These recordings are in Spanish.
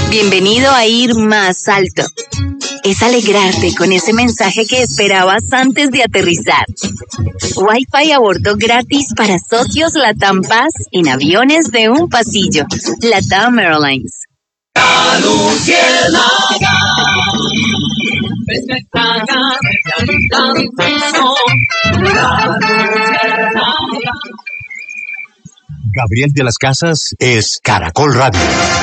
Bienvenido a Ir Más Alto. Es alegrarte con ese mensaje que esperabas antes de aterrizar. Wi-Fi a bordo gratis para socios LATAM Paz en aviones de un pasillo. LATAM Airlines. Gabriel de las Casas es Caracol Radio.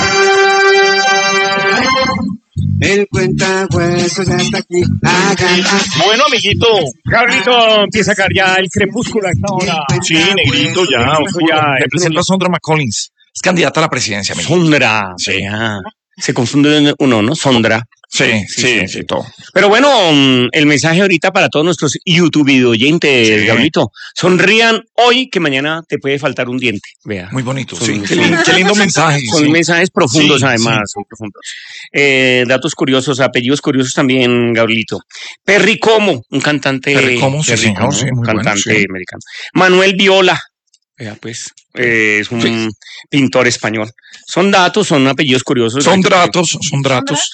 El cuentahuesos ya está aquí. Bueno, amiguito, Carlito empieza a caer ya el crepúsculo a esta hora. Sí, negrito, ya. Me presento a Sondra McCollins. Es candidata a la presidencia, amigo. Sondra. Sí. Se confunde uno, ¿no? Sondra. Sí, todo. Pero bueno, el mensaje ahorita para todos nuestros YouTube oyentes, sí. Gabrielito. Sonrían hoy que mañana te puede faltar un diente. Vea. Muy bonito, sí. Qué lindo mensaje. Son mensajes profundos, además. Son profundos. Datos curiosos, apellidos curiosos también, Gabrielito. Perry Como, un cantante. Perry Como, sí, señor, sí, muy cantante bueno, sí. americano. Manuel Viola. Vea, pues, es un pintor español. Son datos, son apellidos curiosos. Son datos. Datos.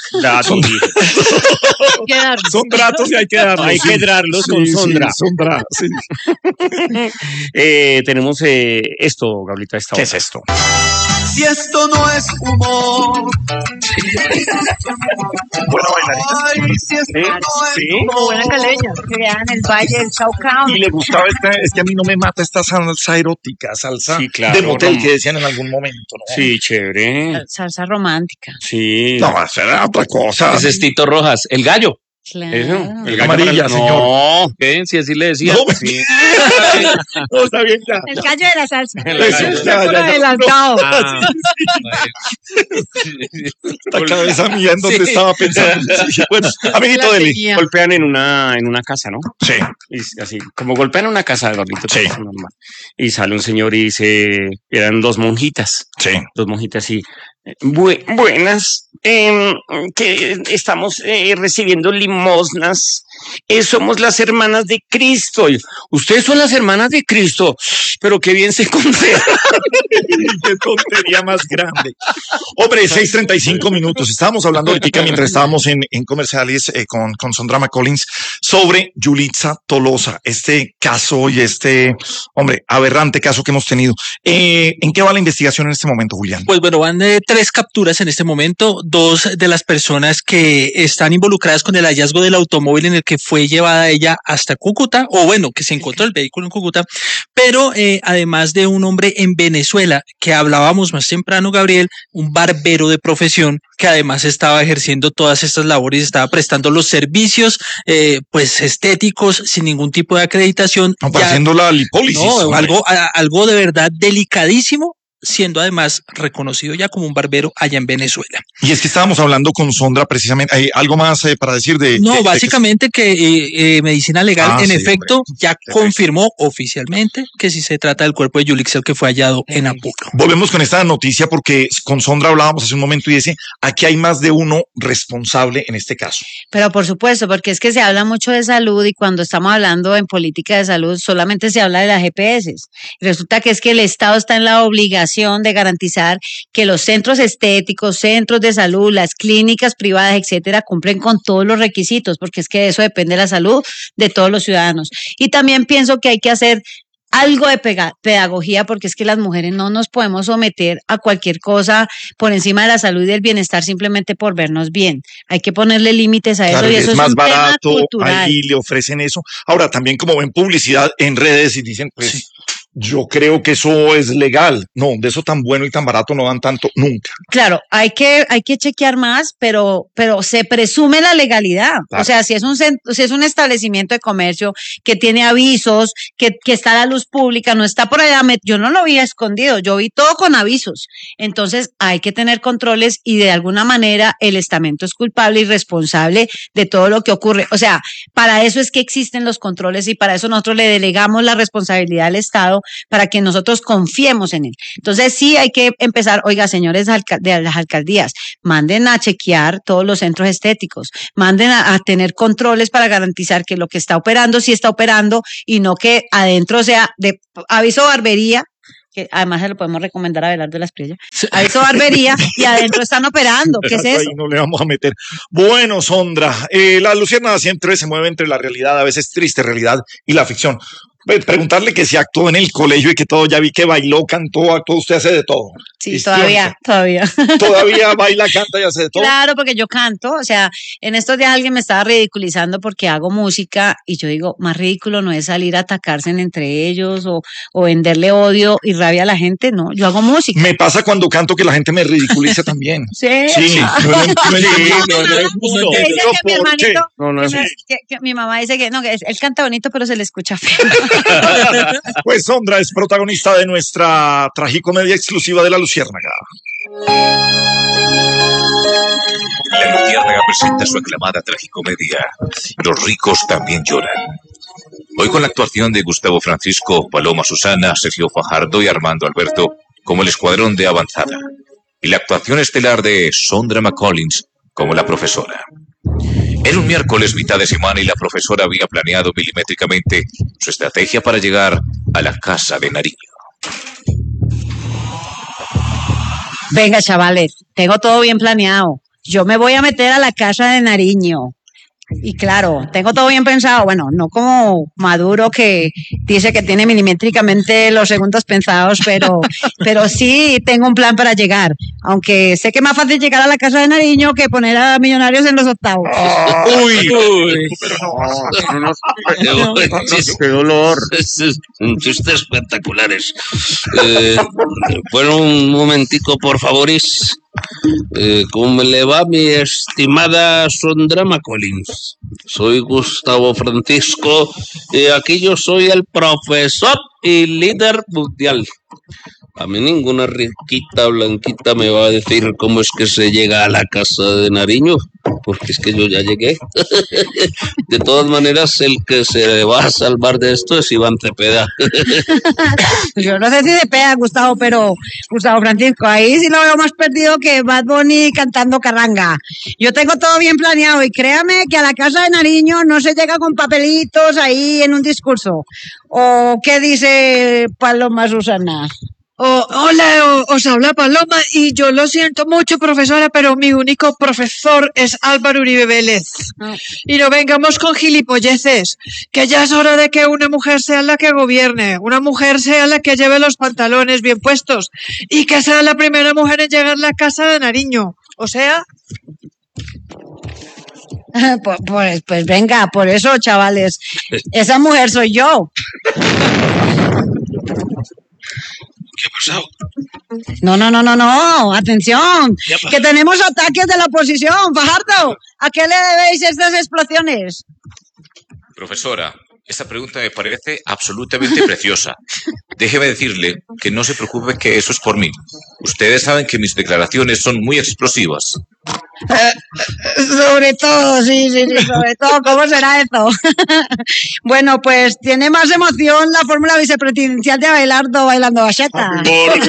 Son datos y hay que darlos. Hay que darlos con Sondra. Sondra, sí. Tenemos esto, Gabrielito, a esta hora. ¿Qué es esto? Si esto no es humor. Bueno, bailarita. Ay, si esto no es humor. Como buena caleña, que vean el Valle del Chaucao. Y le gustaba es que a mí no me mata esta salsa erótica, salsa sí, claro, de motel que decían en algún momento, ¿no? Sí, chévere. Salsa romántica. Sí. No, será otra cosa. Ese es Tito Rojas, el gallo. Claro. Eso, el gallo amarilla, señor. No, ¿Qué? Si así le decía. No, sí. No, está bien, ya. El gallo de la salsa. Ya. Adelantado. La cabeza mía en donde estaba pensando. Sí. Bueno, amiguito Deli. golpean en una casa, ¿no? Sí. Y así, como golpean en una casa, Gabrielito. Sí. Normal. Y sale un señor y dice, eran dos monjitas. Sí. Dos monjitas y buenas, que estamos recibiendo limosnas. Somos las hermanas de Cristo. Ustedes son las hermanas de Cristo, pero qué bien se conservan. Qué tontería más grande. Hombre, 6:35 minutos. Estábamos hablando ahorita mientras estábamos en comerciales con Sondra McCollins sobre Yulitza Tolosa, este caso y hombre, aberrante caso que hemos tenido. ¿En qué va la investigación en este momento, Julián? Pues bueno, van 3 capturas en este momento. 2 de las personas que están involucradas con el hallazgo del automóvil en el que fue llevada ella hasta Cúcuta, o bueno, que se encontró el vehículo en Cúcuta, pero además de un hombre en Venezuela, que hablábamos más temprano, Gabriel, un barbero de profesión, que además estaba ejerciendo todas estas labores, estaba prestando los servicios, pues estéticos, sin ningún tipo de acreditación. Haciendo la lipólisis. No, algo de verdad delicadísimo, siendo además reconocido ya como un barbero allá en Venezuela. Y es que estábamos hablando con Sondra precisamente, ¿hay algo más para decir de...? No, básicamente que Medicina Legal en efecto hombre. ya confirmó oficialmente que sí se trata del cuerpo de Yulitza el que fue hallado en Apuro. Volvemos con esta noticia porque con Sondra hablábamos hace un momento y dice, aquí hay más de uno responsable en este caso. Pero por supuesto, porque es que se habla mucho de salud y cuando estamos hablando en política de salud solamente se habla de las EPS. Resulta que es que el Estado está en la obligación de garantizar que los centros estéticos, centros de salud, las clínicas privadas, etcétera, cumplen con todos los requisitos, porque es que de eso depende la salud de todos los ciudadanos. Y también pienso que hay que hacer algo de pedagogía, porque es que las mujeres no nos podemos someter a cualquier cosa por encima de la salud y del bienestar simplemente por vernos bien. Hay que ponerle límites a eso, claro, y eso es más un barato, tema cultural. ahí le ofrecen eso. Ahora, también como ven publicidad en redes y dicen, pues, sí, yo creo que eso es legal. No, de eso tan bueno y tan barato no dan tanto nunca. Claro, hay que chequear más, pero se presume la legalidad. Claro. O sea, si es un establecimiento de comercio que tiene avisos, que está a la luz pública, no está por allá, yo no lo vi escondido, yo vi todo con avisos. Entonces hay que tener controles y de alguna manera el estamento es culpable y responsable de todo lo que ocurre. O sea, para eso es que existen los controles y para eso nosotros le delegamos la responsabilidad al Estado para que nosotros confiemos en él. Entonces sí hay que empezar, oiga, señores de las alcaldías, manden a chequear todos los centros estéticos, manden a tener controles para garantizar que lo que está operando sí está operando y no que adentro sea de aviso barbería, que además se lo podemos recomendar a Abelardo de la Espriella. Ha visto barbería y adentro están operando. ¿Qué es eso? Ahí no le vamos a meter. Bueno, Sondra, la Luciérnaga siempre se mueve entre la realidad, a veces triste realidad, y la ficción. Preguntarle que si actuó en el colegio y que todo, ya vi que bailó, cantó, actuó, usted hace de todo. Sí, todavía. Todavía baila, canta y hace de todo. Claro, porque yo canto, o sea, en estos días alguien me estaba ridiculizando porque hago música y yo digo, más ridículo no es salir a atacarse entre ellos o venderle odio y rabia a la gente, no, yo hago música. Me pasa cuando canto que la gente me ridiculiza también. Sí. Sí, mi mamá dice que no, que él canta bonito, pero se le escucha feo. Pues Sondra es protagonista de nuestra tragicomedia exclusiva de La Luciérnaga. La Luciérnaga presenta su aclamada tragicomedia Los ricos también lloran. Hoy con la actuación de Gustavo Francisco, Paloma Susana, Sergio Fajardo y Armando Alberto como el escuadrón de avanzada. Y la actuación estelar de Sondra McCollins como la profesora. Era un miércoles mitad de semana y la profesora había planeado milimétricamente su estrategia para llegar a la casa de Nariño. Venga, chavales, tengo todo bien planeado. Yo me voy a meter a la casa de Nariño. Y claro, tengo todo bien pensado. Bueno, no como Maduro que dice que tiene milimétricamente los segundos pensados, pero sí tengo un plan para llegar. Aunque sé que es más fácil llegar a la casa de Nariño que poner a Millonarios en los octavos. Qué dolor. Chistes espectaculares. Bueno, un momentico, por favoris. ¿Cómo le va, mi estimada Sondra McCollins? Soy Gustavo Francisco y aquí yo soy el profesor y líder mundial. A mí ninguna riquita blanquita me va a decir cómo es que se llega a la casa de Nariño, porque es que yo ya llegué. De todas maneras, el que se va a salvar de esto es Iván Cepeda. Yo no sé si Cepeda, Gustavo, pero Gustavo Francisco, ahí sí lo veo más perdido que Bad Bunny cantando carranga. Yo tengo todo bien planeado y créame que a la casa de Nariño no se llega con papelitos ahí en un discurso. ¿O qué dice Paloma Susana? Hola, os habla Paloma y yo lo siento mucho, profesora, pero mi único profesor es Álvaro Uribe Vélez. Y no vengamos con gilipolleces, que ya es hora de que una mujer sea la que gobierne, una mujer sea la que lleve los pantalones bien puestos y que sea la primera mujer en llegar a la casa de Nariño. O sea... Pues venga, por eso, chavales, esa mujer soy yo. ¿Qué ha pasado? No, atención, que tenemos ataques de la oposición. Fajardo, ¿a qué le debéis estas explosiones? Profesora, esta pregunta me parece absolutamente preciosa. Déjeme decirle que no se preocupe, que eso es por mí. Ustedes saben que mis declaraciones son muy explosivas. Sobre todo, sí, sobre todo, ¿cómo será eso? Bueno, pues tiene más emoción la fórmula vicepresidencial de Abelardo bailando bachata. Por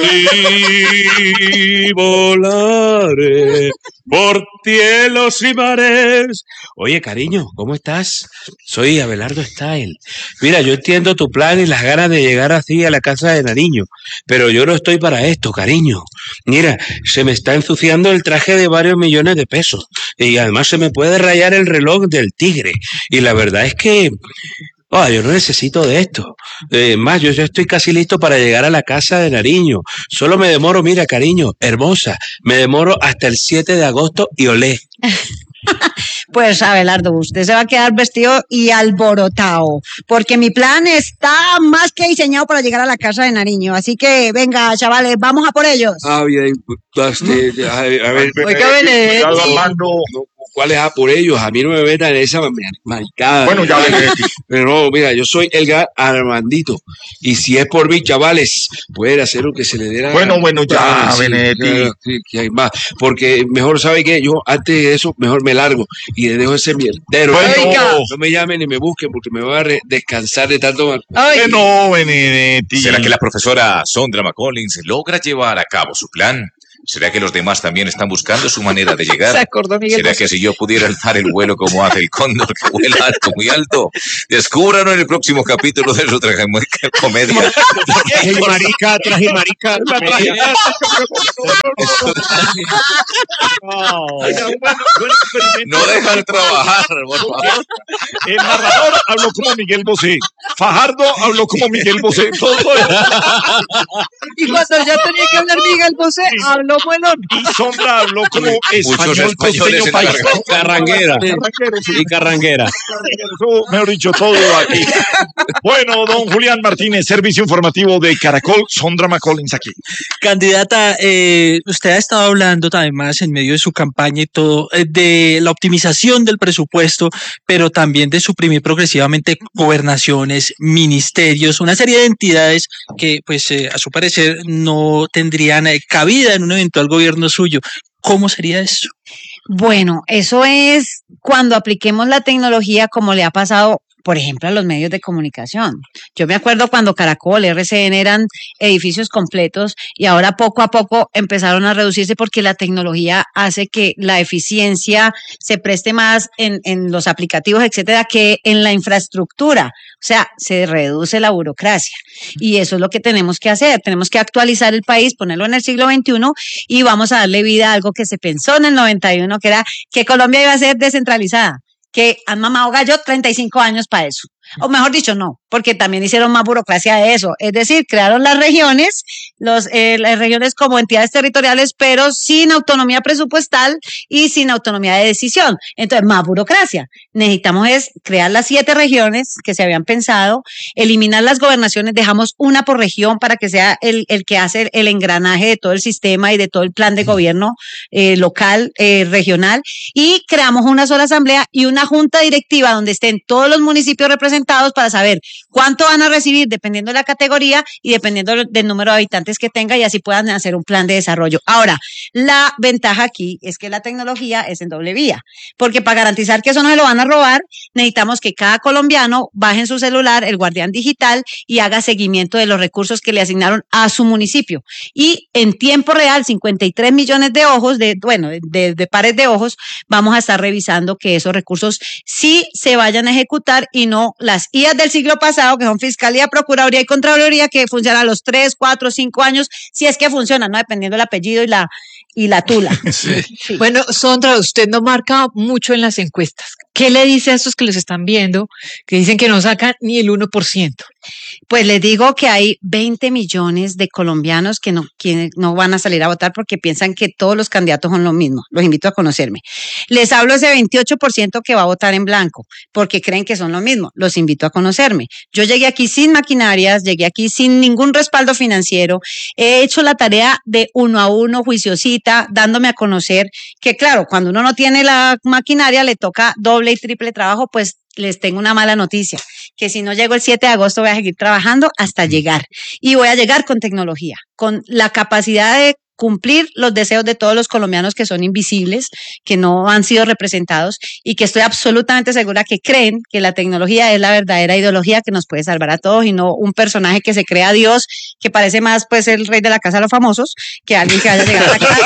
ti volaré, por cielos y mares. Oye, cariño, ¿cómo estás? Soy Abelardo Style. Mira, yo entiendo tu plan y las ganas de llegar así a la casa de Nariño, pero yo no estoy para esto, cariño. Mira, se me está ensuciando el traje de varios millones de pesos y además se me puede rayar el reloj del tigre. Y la verdad es que yo no necesito de esto. Más, yo ya estoy casi listo para llegar a la casa de Nariño. Solo me demoro, mira, cariño, hermosa, me demoro hasta el 7 de agosto y olé. Pues Abelardo, usted se va a quedar vestido y alborotado, porque mi plan está más que diseñado para llegar a la casa de Nariño. Así que venga, chavales, vamos a por ellos. Bien, a ver, Oiga, Benedetti. ¿Cuál es por ellos? A mí no me metan en esa maricada. Bueno, ya Benedetti. Pero no, mira, yo soy Elgar Armandito. Y si es por mí, chavales, pueden hacer lo que se le dé la Bueno, ya, sí, Benedetti. Sí, que hay más. Porque mejor, ¿sabe qué? Yo antes de eso, mejor me largo y le dejo ese mierdero. Bueno. No me llamen ni me busquen porque me voy a descansar de tanto. No, Benedetti. ¿Será que la profesora Sondra McCollins logra llevar a cabo su plan? ¿Será que los demás también están buscando su manera de llegar? Se acordó Miguel ¿Será Bosé. que si yo pudiera alzar el vuelo como hace el cóndor que vuela alto, muy alto? Descúbranlo en el próximo capítulo de su tragicomedia. Trajimarica, Trajimarica. No deja de trabajar, por favor. El narrador habló como Miguel Bosé. Fajardo habló como Miguel Bosé. Todo Y cuando ya tenía que hablar Miguel Bosé, habló Muelón. y Sombra habló como Muchos español españoles costeño en la paisa. Carranguera. Carranguero, sí. Y Carranguera. Eso, mejor dicho, todo aquí. Bueno, don Julián Martínez, servicio informativo de Caracol, Sondra McCollins aquí. Candidata, usted ha estado hablando además en medio de su campaña y todo de la optimización del presupuesto, pero también de suprimir progresivamente gobernaciones, ministerios, una serie de entidades que pues a su parecer no tendrían cabida en un eventual gobierno suyo. ¿Cómo sería eso? Bueno, eso es cuando apliquemos la tecnología como le ha pasado, por ejemplo, a los medios de comunicación. Yo me acuerdo cuando Caracol, RCN eran edificios completos y ahora poco a poco empezaron a reducirse porque la tecnología hace que la eficiencia se preste más en los aplicativos, etcétera, que en la infraestructura. O sea, se reduce la burocracia y eso es lo que tenemos que hacer. Tenemos que actualizar el país, ponerlo en el siglo XXI y vamos a darle vida a algo que se pensó en el 91, que era que Colombia iba a ser descentralizada, que han mamado gallo 35 años para eso. O mejor dicho, no, porque también hicieron más burocracia de eso. Es decir, crearon las regiones, las regiones como entidades territoriales, pero sin autonomía presupuestal y sin autonomía de decisión. Entonces, más burocracia. Necesitamos es crear las 7 regiones que se habían pensado, eliminar las gobernaciones, dejamos una por región para que sea el que hace el engranaje de todo el sistema y de todo el plan de gobierno local, regional, y creamos una sola asamblea y una junta directiva donde estén todos los municipios representados para saber cuánto van a recibir dependiendo de la categoría y dependiendo del número de habitantes que tenga y así puedan hacer un plan de desarrollo. Ahora, la ventaja aquí es que la tecnología es en doble vía, porque para garantizar que eso no se lo van a robar, necesitamos que cada colombiano baje en su celular el Guardián Digital y haga seguimiento de los recursos que le asignaron a su municipio. Y en tiempo real, 53 millones de ojos, de pares de ojos, vamos a estar revisando que esos recursos sí se vayan a ejecutar y no las IAs del siglo pasado, que son Fiscalía, Procuraduría y Contraloría, que funcionan a los 3, 4, 5 años, si es que funcionan, ¿no? Dependiendo del apellido y la tula. Sí. Bueno, Sondra, usted no marca mucho en las encuestas. ¿Qué le dice a estos que los están viendo, que dicen que no sacan ni el 1%? Pues les digo que hay 20 millones de colombianos que no van a salir a votar porque piensan que todos los candidatos son lo mismo. Los invito a conocerme. Les hablo de ese 28% que va a votar en blanco porque creen que son lo mismo. Los invito a conocerme. Yo llegué aquí sin maquinarias, llegué aquí sin ningún respaldo financiero. He hecho la tarea de 1 a 1, juiciosita, dándome a conocer que, claro, cuando uno no tiene la maquinaria le toca doble y triple trabajo, pues les tengo una mala noticia, que si no llego el 7 de agosto voy a seguir trabajando hasta llegar. Y voy a llegar con tecnología, con la capacidad de cumplir los deseos de todos los colombianos que son invisibles, que no han sido representados y que estoy absolutamente segura que creen que la tecnología es la verdadera ideología que nos puede salvar a todos y no un personaje que se crea Dios, que parece más pues el rey de la casa de los famosos que alguien que vaya a llegar a la casa.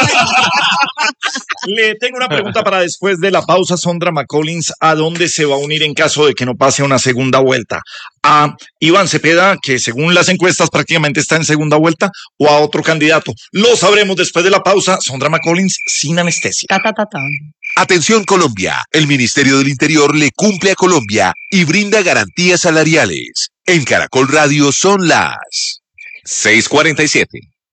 Le tengo una pregunta para después de la pausa, Sondra McCollins. ¿A dónde se va a unir en caso de que no pase una segunda vuelta? ¿A Iván Cepeda, que según las encuestas prácticamente está en segunda vuelta, o a otro candidato? Lo sabremos después de la pausa. Sondra McCollins sin anestesia. Atención Colombia, el Ministerio del Interior le cumple a Colombia y brinda garantías salariales. En Caracol Radio son las 6:47.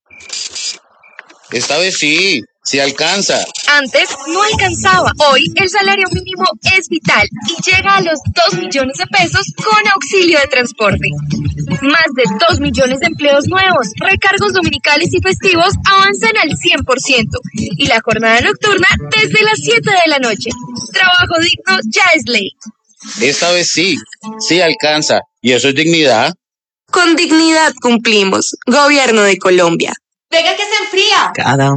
Esta vez sí alcanza. Antes no alcanzaba. Hoy el salario mínimo es vital y llega a los 2 millones de pesos con auxilio de transporte. Más de 2 millones de empleos nuevos, recargos dominicales y festivos avanzan al 100% y la jornada nocturna desde las 7 de la noche. Trabajo digno ya es ley. Esta vez sí alcanza. ¿Y eso es dignidad? Con dignidad cumplimos. Gobierno de Colombia. Venga que se enfría. Cada